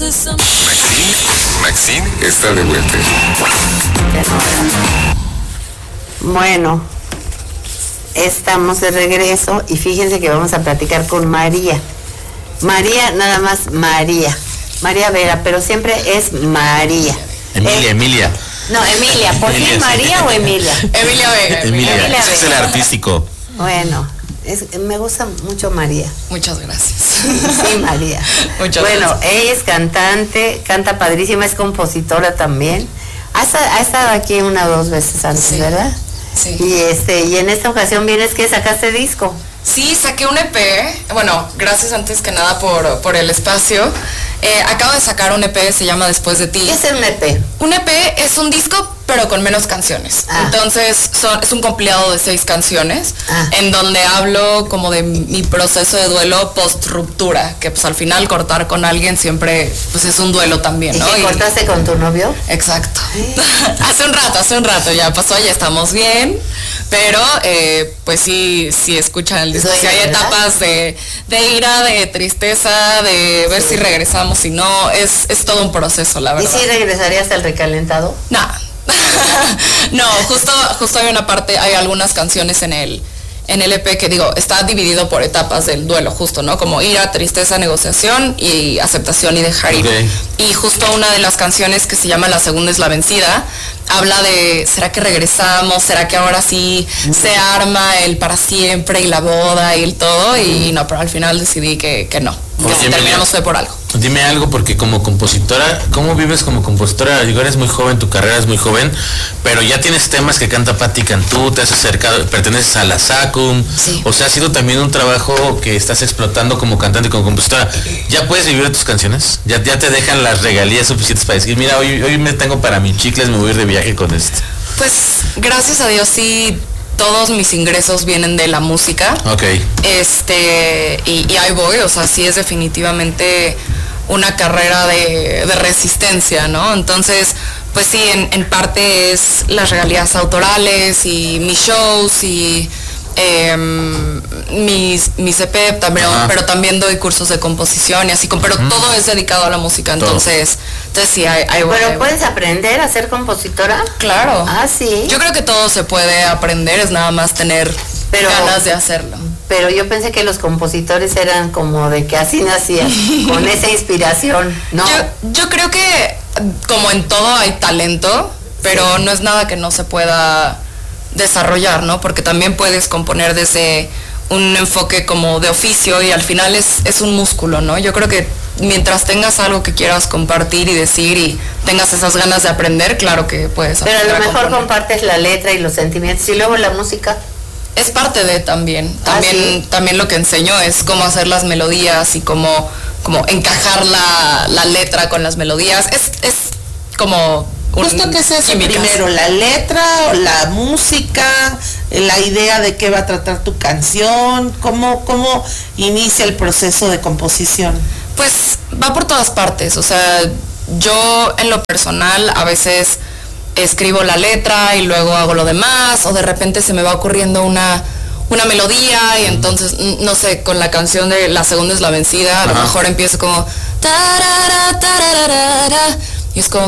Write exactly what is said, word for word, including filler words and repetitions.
Maxine, Maxine está de vuelta. Bueno, estamos de regreso y fíjense que vamos a platicar con María. María, nada más María. María Vera, pero siempre es María. Emilia, eh, Emilia. No, Emilia, ¿por qué María o Emilia? Emilia Vega. Emilia, Emilia ese es el Vega. artístico. Bueno, es, me gusta mucho María. Muchas gracias. Sí, María. Muchas bueno, gracias. ella es cantante, canta padrísima, es compositora también. Ha, esta- ha estado aquí una o dos veces antes, Sí. ¿verdad? Sí. Y este, y en esta ocasión vienes que sacaste disco. Sí, saqué un E P. Bueno, gracias antes que nada por, por el espacio. Eh, acabo de sacar un E P, se llama Después de ti. ¿Qué es un E P? Un E P es un disco, pero con menos canciones. Ah. Entonces, son, es un compilado de seis canciones, Ah. en donde hablo como de mi proceso de duelo post-ruptura, que pues al final cortar con alguien siempre pues es un duelo también, ¿Y ¿no? que Y- cortaste con tu novio? Exacto. hace un rato, hace un rato ya pasó, ya estamos bien, pero eh, pues sí, sí escuchan el disco, Duele, sí hay ¿verdad? etapas de, de ira, de tristeza, de ver si regresamos, si no, es, es todo un proceso, la ¿Y verdad. si regresarías al recalentado? No. no, justo, justo hay una parte, hay algunas canciones en el, en el E P que digo, está dividido por etapas del duelo, justo, ¿no? Como ira, tristeza, negociación y aceptación y dejar ir. Ok. Y justo una de las canciones que se llama La segunda es la vencida, habla de, ¿será que regresamos? ¿Será que ahora sí se arma el para siempre y la boda y el todo? Y no, pero al final decidí que, que no, que Oye, si Emilia, terminamos fue por algo. Dime algo, porque como compositora, ¿cómo vives como compositora? Digo, eres muy joven, tu carrera es muy joven, pero ya tienes temas que canta Patti Cantú, te has acercado, perteneces a la SACUM, Sí. o sea, ha sido también un trabajo que estás explotando como cantante y como compositora. ¿Ya puedes vivir de tus canciones? ¿Ya, ya te dejan las regalías suficientes para decir, mira, hoy, hoy me tengo para mis chicles, me voy a ir de viaje con esto? Pues gracias a Dios sí, todos mis ingresos vienen de la música. Ok. Este, y, y ahí voy, o sea, sí es definitivamente una carrera de, de resistencia, ¿no? Entonces, pues sí, en, en parte es las regalías autorales y mis shows y em, mis, mis E P también, Ajá. pero también doy cursos de composición y así, como- pero todo es dedicado a la música, Todo. entonces, entonces sí, ahí, ahí voy. ahí ¿Pero voy. puedes aprender a ser compositora? Claro. Ah, sí. Yo creo que todo se puede aprender, es nada más tener Pero- ganas de hacerlo. Pero yo pensé que los compositores eran como de que así nacían, con esa inspiración, ¿no? Yo, yo creo que como en todo hay talento, pero no es nada que no se pueda desarrollar, ¿no? Porque también puedes componer desde un enfoque como de oficio y al final es, es un músculo, ¿no? Yo creo que mientras tengas algo que quieras compartir y decir y tengas esas ganas de aprender, claro que puedes Pero a aprender lo mejor componer. compartes la letra y los sentimientos y luego la música. Es parte de también. También, ¿sí? también lo que enseño es cómo hacer las melodías y cómo, cómo encajar la, la letra con las melodías. Es, es como un Justo que es eso químicas. primero, la letra, la música, la idea de qué va a tratar tu canción, cómo, cómo inicia el proceso de composición. Pues va por todas partes. O sea, yo en lo personal a veces escribo la letra y luego hago lo demás, o de repente se me va ocurriendo una, una melodía y entonces, n- no sé, con la canción de La segunda es la vencida, a lo Ajá. mejor empiezo como tarara, tararara, y es como